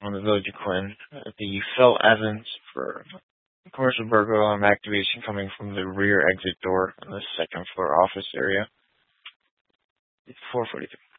on the Village of Quinn. The Phil Evans for commercial burglar alarm activation coming from the rear exit door in the second floor office area. It's 4:43.